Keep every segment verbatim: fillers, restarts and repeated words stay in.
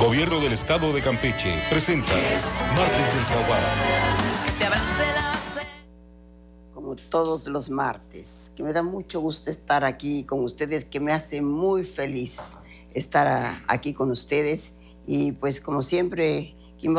Gobierno del Estado de Campeche presenta Martes del Jaguar. Como todos los martes, que me da mucho gusto estar aquí con ustedes, que me hace muy feliz estar a, aquí con ustedes. Y pues como siempre,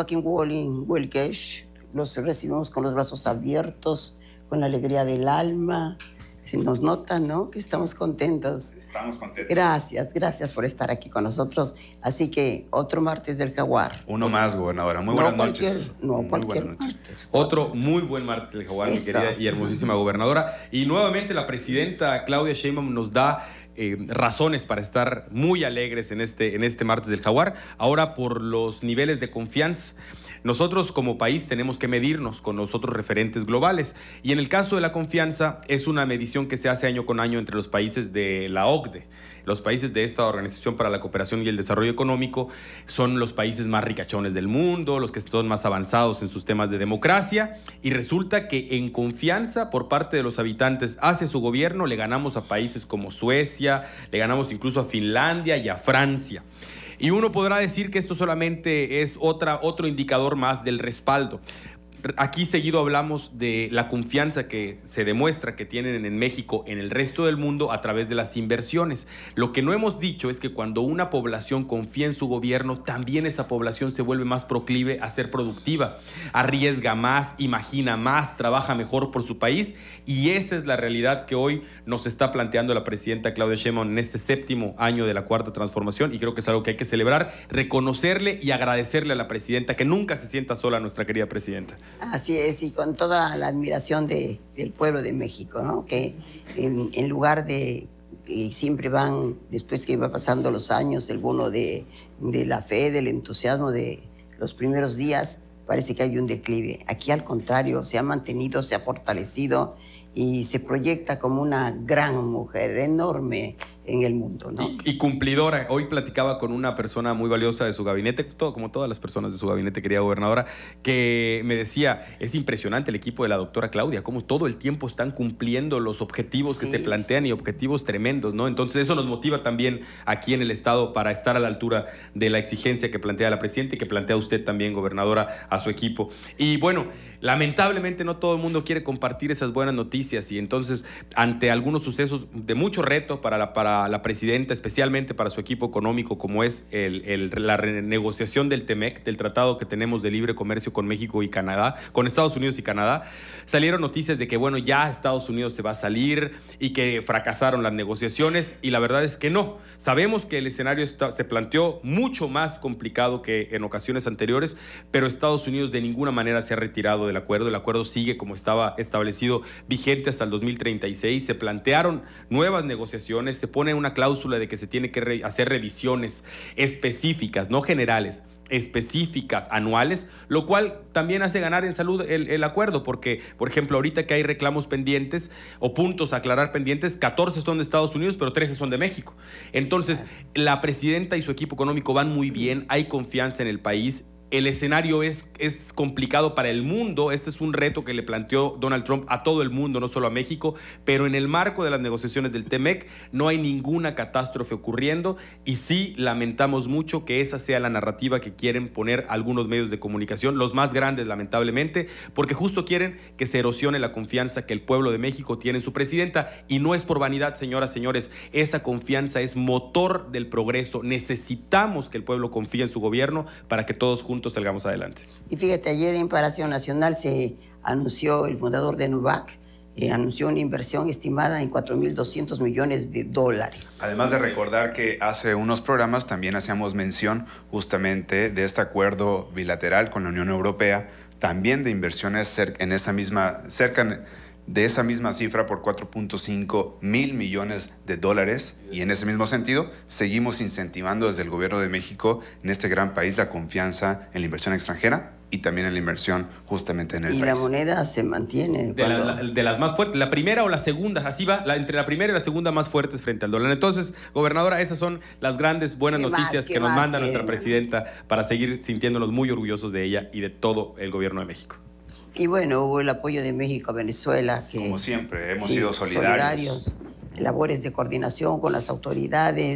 los recibimos con los brazos abiertos, con la alegría del alma. Se nos nota, ¿no?, que estamos contentos. Estamos contentos. Gracias, gracias por estar aquí con nosotros. Así que otro martes del Jaguar. Uno más, gobernadora. Muy no buenas cualquier, noches. No muy cualquier buenas noches. martes. Otro muy buen martes del Jaguar, mi querida y hermosísima gobernadora. Y nuevamente la presidenta Claudia Sheinbaum nos da eh, razones para estar muy alegres en este, en este martes del Jaguar. Ahora por los niveles de confianza. Nosotros como país tenemos que medirnos con los otros referentes globales y en el caso de la confianza es una medición que se hace año con año entre los países de la O C D E. Los países de esta Organización para la Cooperación y el Desarrollo Económico son los países más ricachones del mundo, los que están más avanzados en sus temas de democracia y resulta que en confianza por parte de los habitantes hacia su gobierno le ganamos a países como Suecia, le ganamos incluso a Finlandia y a Francia. Y uno podrá decir que esto solamente es otra, otro indicador más del respaldo. Aquí seguido hablamos de la confianza que se demuestra que tienen en México en el resto del mundo a través de las inversiones. Lo que no hemos dicho es que cuando una población confía en su gobierno, también esa población se vuelve más proclive a ser productiva, arriesga más, imagina más, trabaja mejor por su país y esa es la realidad que hoy nos está planteando la presidenta Claudia Sheinbaum en este séptimo año de la Cuarta Transformación y creo que es algo que hay que celebrar, reconocerle y agradecerle a la presidenta, que nunca se sienta sola nuestra querida presidenta. Así es, y con toda la admiración de, del pueblo de México, ¿no? Que en, en lugar de, y siempre van, después que va pasando los años, el bono de, de la fe, del entusiasmo de los primeros días, parece que hay un declive. Aquí al contrario, se ha mantenido, se ha fortalecido y se proyecta como una gran mujer, enorme en el mundo, ¿no? Y, y cumplidora. Hoy platicaba con una persona muy valiosa de su gabinete, todo, como todas las personas de su gabinete, querida gobernadora, que me decía, es impresionante el equipo de la doctora Claudia, cómo todo el tiempo están cumpliendo los objetivos sí, que se plantean sí. y objetivos tremendos, ¿no? Entonces eso nos motiva también aquí en el Estado para estar a la altura de la exigencia que plantea la presidenta y que plantea usted también, gobernadora, a su equipo. Y bueno, lamentablemente no todo el mundo quiere compartir esas buenas noticias y entonces ante algunos sucesos de mucho reto para la, para la presidenta, especialmente para su equipo económico, como es el, el, la renegociación del T M E C, del tratado que tenemos de libre comercio con México y Canadá, con Estados Unidos y Canadá, salieron noticias de que, bueno, ya Estados Unidos se va a salir y que fracasaron las negociaciones y la verdad es que no. Sabemos que el escenario está, se planteó mucho más complicado que en ocasiones anteriores, pero Estados Unidos de ninguna manera se ha retirado del acuerdo. El acuerdo sigue como estaba establecido, vigente hasta el dos mil treinta y seis. Se plantearon nuevas negociaciones, se pone una cláusula de que se tiene que re hacer revisiones específicas, no generales, específicas, anuales, lo cual también hace ganar en salud el, el acuerdo, porque, por ejemplo, ahorita que hay reclamos pendientes o puntos a aclarar pendientes, catorce son de Estados Unidos, pero trece son de México. Entonces, la presidenta y su equipo económico van muy bien, hay confianza en el país. El escenario es, es complicado para el mundo, este es un reto que le planteó Donald Trump a todo el mundo, no solo a México, pero en el marco de las negociaciones del T M E C no hay ninguna catástrofe ocurriendo y sí lamentamos mucho que esa sea la narrativa que quieren poner algunos medios de comunicación, los más grandes lamentablemente, porque justo quieren que se erosione la confianza que el pueblo de México tiene en su presidenta y no es por vanidad, señoras, señores, esa confianza es motor del progreso, necesitamos que el pueblo confíe en su gobierno para que todos juntos salgamos adelante. Y fíjate, ayer en Palacio Nacional se anunció, el fundador de Nubac, eh, anunció una inversión estimada en cuatro mil doscientos millones de dólares. Además de recordar que hace unos programas también hacíamos mención justamente de este acuerdo bilateral con la Unión Europea, también de inversiones en esa misma, cerca de esa misma cifra por cuatro punto cinco mil millones de dólares y en ese mismo sentido seguimos incentivando desde el gobierno de México en este gran país la confianza en la inversión extranjera y también en la inversión justamente en el y país. Y la moneda se mantiene. De, cuando... la, de las más fuertes, la primera o la segunda, así va, la, entre la primera y la segunda más fuertes frente al dólar. Entonces, gobernadora, esas son las grandes buenas ¿Qué noticias más, que nos más manda que... nuestra presidenta para seguir sintiéndonos muy orgullosos de ella y de todo el gobierno de México. Y bueno, hubo el apoyo de México a Venezuela. Que, Como siempre, hemos sí, sido solidarios. solidarios. Labores de coordinación con las autoridades,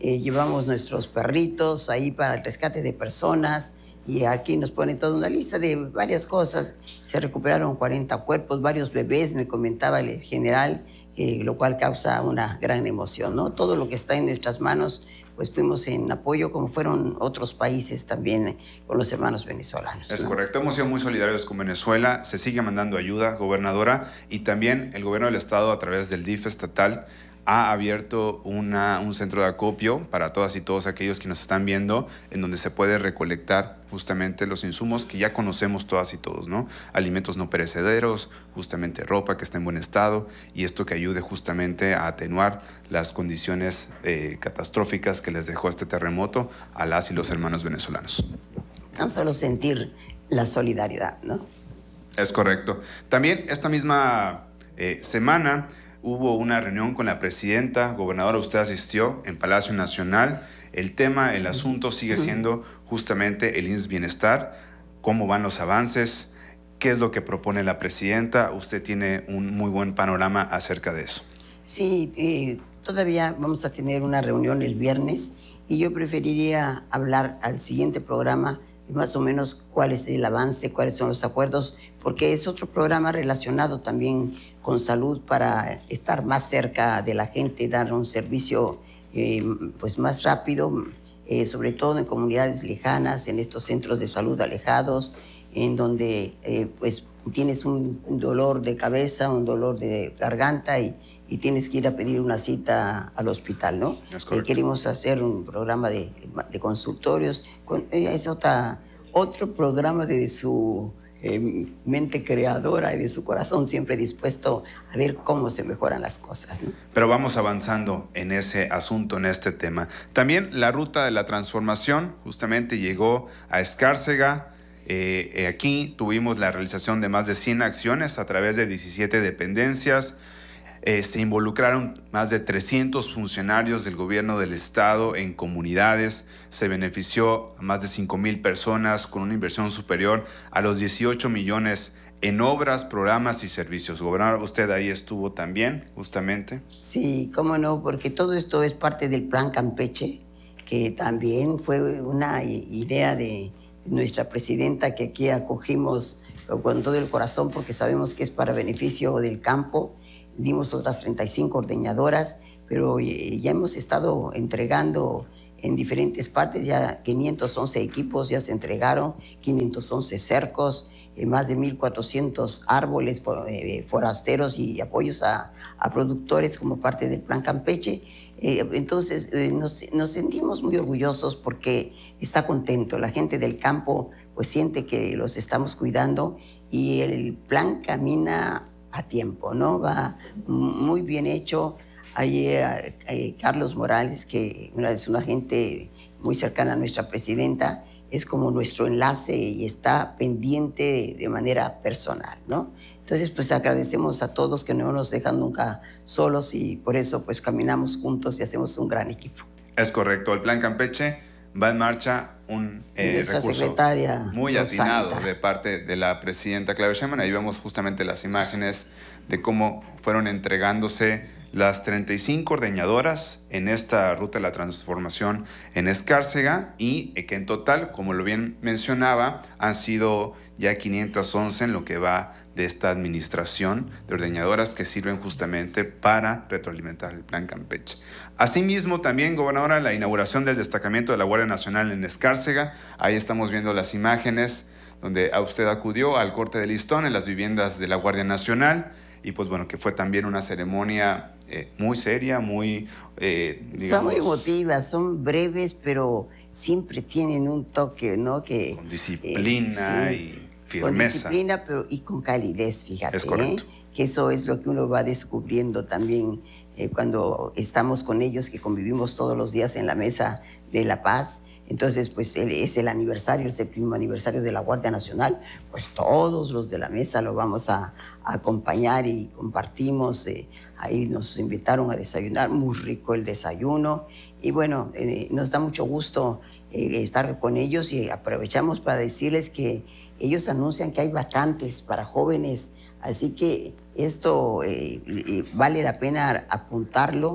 eh, llevamos nuestros perritos ahí para el rescate de personas. Y aquí nos ponen toda una lista de varias cosas. Se recuperaron cuarenta cuerpos, varios bebés, me comentaba el general, eh, lo cual causa una gran emoción, ¿no? Todo lo que está en nuestras manos, pues fuimos en apoyo, como fueron otros países también eh, con los hermanos venezolanos. Es ¿no? correcto, hemos sido muy solidarios con Venezuela, se sigue mandando ayuda, gobernadora, y también el gobierno del estado a través del D I F estatal ha abierto una, un centro de acopio para todas y todos aquellos que nos están viendo, en donde se puede recolectar justamente los insumos que ya conocemos todas y todos, ¿no? Alimentos no perecederos, justamente ropa que está en buen estado, y esto que ayude justamente a atenuar las condiciones eh, catastróficas que les dejó este terremoto a las y los hermanos venezolanos. Tan solo sentir la solidaridad, ¿no? Es correcto. También esta misma eh, semana hubo una reunión con la presidenta, gobernadora, usted asistió en Palacio Nacional. El tema, el asunto sigue siendo justamente el I M S S Bienestar, cómo van los avances, qué es lo que propone la presidenta. Usted tiene un muy buen panorama acerca de eso. Sí, eh, todavía vamos a tener una reunión el viernes y yo preferiría hablar al siguiente programa de más o menos cuál es el avance, cuáles son los acuerdos, porque es otro programa relacionado también con salud para estar más cerca de la gente, dar un servicio eh, pues más rápido, eh, sobre todo en comunidades lejanas, en estos centros de salud alejados, en donde eh, pues tienes un, un dolor de cabeza, un dolor de garganta y, y tienes que ir a pedir una cita al hospital, ¿no? Es eh, queremos hacer un programa de, de consultorios, con, eh, es otra, otro programa de su eh, mente creadora y de su corazón siempre dispuesto a ver cómo se mejoran las cosas, ¿no? Pero vamos avanzando en ese asunto, en este tema. También la ruta de la transformación justamente llegó a Escárcega. Eh, eh, aquí tuvimos la realización de más de cien acciones a través de diecisiete dependencias. Eh, se involucraron más de trescientos funcionarios del gobierno del estado en comunidades. Se benefició a más de cinco mil personas con una inversión superior a los dieciocho millones en obras, programas y servicios. Gobernador, usted ahí estuvo también, justamente. Sí, cómo no, porque todo esto es parte del Plan Campeche, que también fue una idea de nuestra presidenta que aquí acogimos con todo el corazón porque sabemos que es para beneficio del campo. Dimos otras treinta y cinco ordeñadoras, pero ya hemos estado entregando en diferentes partes, ya quinientos once equipos ya se entregaron, quinientos once cercos, eh, más de mil cuatrocientos árboles for, eh, forasteros y apoyos a, a productores como parte del Plan Campeche. Eh, entonces eh, nos, nos sentimos muy orgullosos porque está contento. La gente del campo pues siente que los estamos cuidando y el plan camina a tiempo, ¿no? Va muy bien hecho. Hay eh, eh, Carlos Morales, que es una gente muy cercana a nuestra presidenta, es como nuestro enlace y está pendiente de, de manera personal, ¿no? Entonces, pues agradecemos a todos que no nos dejan nunca solos y por eso pues caminamos juntos y hacemos un gran equipo. Es correcto, el Plan Campeche va en marcha, un eh, recurso muy atinado de parte de la presidenta Claudia Sheinbaum. Ahí vemos justamente las imágenes de cómo fueron entregándose las treinta y cinco ordeñadoras en esta ruta de la transformación en Escárcega y que en total, como lo bien mencionaba, han sido ya quinientos once en lo que va de esta administración de ordeñadoras que sirven justamente para retroalimentar el Plan Campeche. Asimismo, también, gobernadora, la inauguración del destacamento de la Guardia Nacional en Escárcega. Ahí estamos viendo las imágenes donde a usted acudió al corte de listón en las viviendas de la Guardia Nacional y pues bueno, que fue también una ceremonia eh, muy seria, muy, eh, digamos... Son muy emotivas, son breves, pero siempre tienen un toque, ¿no? Que, con disciplina eh, sí, y firmeza. Con disciplina pero, y con calidez, fíjate. Es correcto. ¿eh? Que eso es lo que uno va descubriendo también eh, cuando estamos con ellos, que convivimos todos los días en la mesa de la paz. Entonces, pues es el aniversario, el séptimo aniversario de la Guardia Nacional, pues todos los de la mesa lo vamos a, a acompañar y compartimos. Eh, ahí nos invitaron a desayunar, muy rico el desayuno. Y bueno, eh, nos da mucho gusto eh, estar con ellos y aprovechamos para decirles que ellos anuncian que hay vacantes para jóvenes, así que esto eh, eh, vale la pena apuntarlo,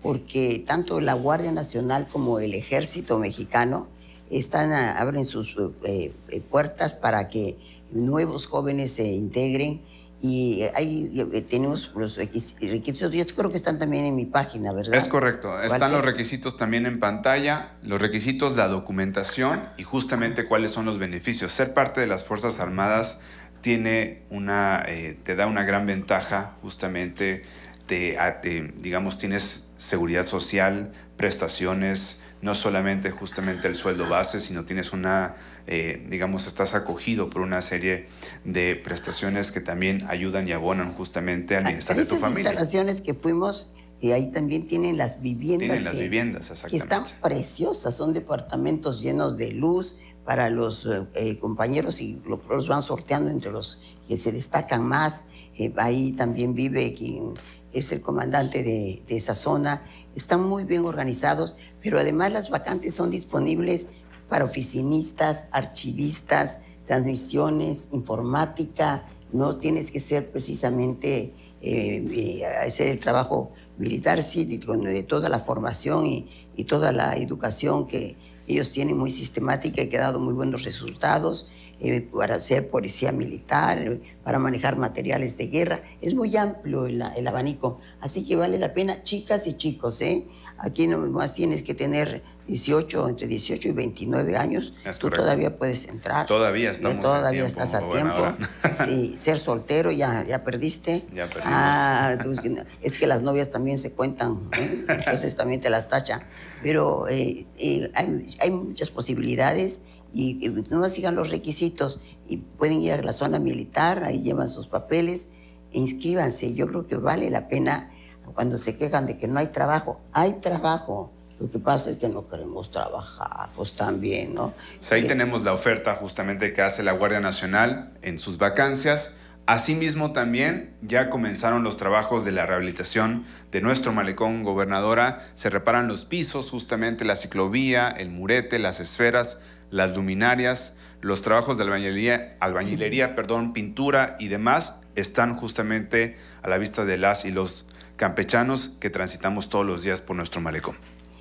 porque tanto la Guardia Nacional como el Ejército Mexicano están a, abren sus eh, eh, puertas para que nuevos jóvenes se integren. Y ahí eh, tenemos los requisitos, yo creo que están también en mi página, ¿verdad? Es correcto, están Walter. los requisitos también en pantalla, los requisitos, la documentación y justamente cuáles son los beneficios. Ser parte de las Fuerzas Armadas tiene una, eh, te da una gran ventaja, justamente, te, te, digamos, tienes seguridad social, prestaciones, no solamente justamente el sueldo base, sino tienes una, eh, digamos, estás acogido por una serie de prestaciones que también ayudan y abonan justamente al bienestar de tu familia. Esas instalaciones que fuimos, y ahí también tienen las viviendas. Tienen las que, viviendas, exactamente. Que están preciosas, son departamentos llenos de luz para los eh, compañeros y los, los van sorteando entre los que se destacan más. Eh, ahí también vive quien es el comandante de, de esa zona. Están muy bien organizados, pero además las vacantes son disponibles para oficinistas, archivistas, transmisiones, informática. No tienes que ser precisamente eh, eh, hacer el trabajo militar, sí, con de toda la formación y, y toda la educación que ellos tienen muy sistemática y que ha dado muy buenos resultados. Eh, para ser policía militar, eh, para manejar materiales de guerra. Es muy amplio el, el abanico, así que vale la pena, chicas y chicos, ¿eh? Aquí no más tienes que tener dieciocho, entre dieciocho y veintinueve años. Es Tú correcto. todavía puedes entrar. Todavía estamos Todavía a tiempo, estás a tiempo. Sí, ser soltero ya, ya perdiste. Ya perdimos. Ah, pues, es que las novias también se cuentan, ¿eh? Entonces también te las tachan. Pero eh, eh, hay, hay muchas posibilidades. Y, y nomás sigan los requisitos y pueden ir a la zona militar, ahí llevan sus papeles e inscríbanse. Yo creo que vale la pena cuando se quejan de que no hay trabajo. Hay trabajo, lo que pasa es que no queremos trabajar, pues también, ¿no? Pues ahí que, tenemos la oferta justamente que hace la Guardia Nacional en sus vacancias. Asimismo también ya comenzaron los trabajos de la rehabilitación de nuestro malecón, gobernadora. Se reparan los pisos, justamente la ciclovía, el murete, las esferas, las luminarias, los trabajos de albañilería, albañilería, perdón, pintura y demás están justamente a la vista de las y los campechanos que transitamos todos los días por nuestro malecón.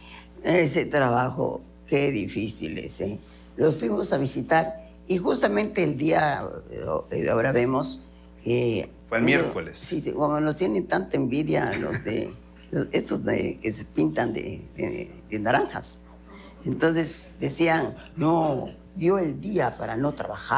Ese trabajo, qué difícil es, ¿eh? Los fuimos a visitar y justamente el día, eh, ahora vemos... Eh, Fue el uno, miércoles. Sí, sí, como nos tienen tanta envidia los de... los, esos de, que se pintan de, de, de naranjas. Entonces decían, no, dio el día para no trabajar.